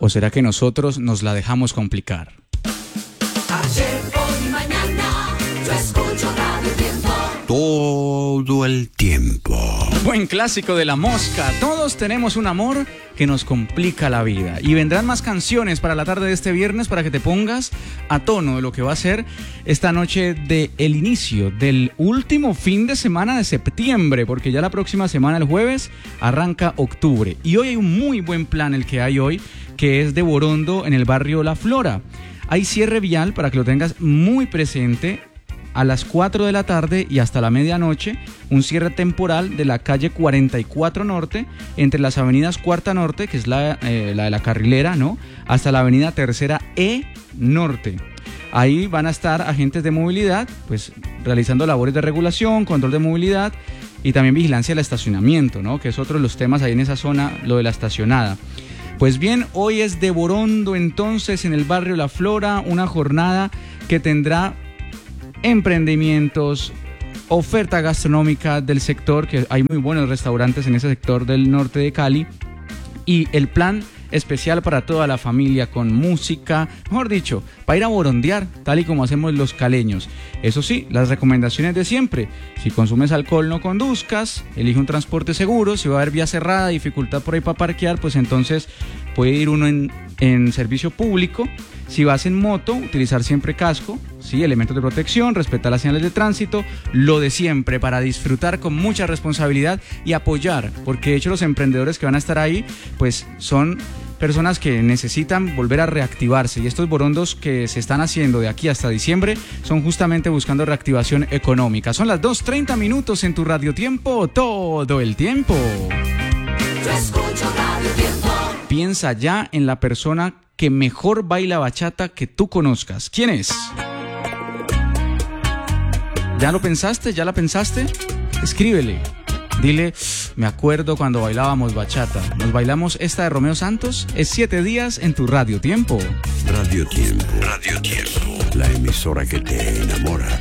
¿O será que nosotros nos la dejamos complicar? Ayer, hoy y mañana, yo escucho Radio Tiempo. Todo el tiempo. Buen clásico de La Mosca. Todos tenemos un amor que nos complica la vida. Y vendrán más canciones para la tarde de este viernes para que te pongas a tono de lo que va a ser esta noche de el inicio del último fin de semana de septiembre, porque ya la próxima semana, el jueves, arranca octubre. Y hoy hay un muy buen plan el que hay hoy, que es de Borondo en el barrio La Flora. Hay cierre vial para que lo tengas muy presente. A las 4 de la tarde y hasta la medianoche, un cierre temporal de la calle 44 Norte, entre las avenidas Cuarta Norte, que es la de la Carrilera, ¿no?, hasta la avenida Tercera E Norte. Ahí van a estar agentes de movilidad, pues realizando labores de regulación, control de movilidad y también vigilancia del estacionamiento, ¿no?, que es otro de los temas ahí en esa zona, lo de la estacionada. Pues bien, hoy es de Borondo entonces en el barrio La Flora, una jornada que tendrá emprendimientos, oferta gastronómica del sector, que hay muy buenos restaurantes en ese sector del norte de Cali, y el plan especial para toda la familia con música, mejor dicho, para ir a borondear, tal y como hacemos los caleños. Eso sí, las recomendaciones de siempre: si consumes alcohol no conduzcas, elige un transporte seguro, si va a haber vía cerrada, dificultad por ahí para parquear, pues entonces puede ir uno en servicio público. Si vas en moto, utilizar siempre casco, sí, elementos de protección, respetar las señales de tránsito, lo de siempre, para disfrutar con mucha responsabilidad y apoyar, porque de hecho los emprendedores que van a estar ahí, pues son personas que necesitan volver a reactivarse, y estos borondos que se están haciendo de aquí hasta diciembre son justamente buscando reactivación económica. Son las 2:30 en tu Radio Tiempo, todo el tiempo. Yo escucho Radio Tiempo. Piensa ya en la persona que mejor baila bachata que tú conozcas. ¿Quién es? ¿Ya lo pensaste? ¿Ya la pensaste? Escríbele. Dile: me acuerdo cuando bailábamos bachata. Nos bailamos esta de Romeo Santos. Es 7 días en tu Radio Tiempo. Radio Tiempo. Radio Tiempo. La emisora que te enamora.